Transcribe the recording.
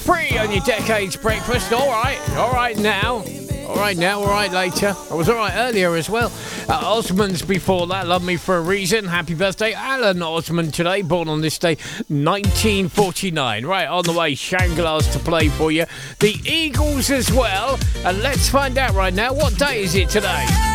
Free on your Decades Breakfast. All right now. All right later. I was all right earlier as well. Osmond's before that. Love Me For A Reason. Happy birthday, Alan Osmond today. Born on this day, 1949. Right, on the way, Shangri-La's to play for you. The Eagles as well. And let's find out right now, what day is it today?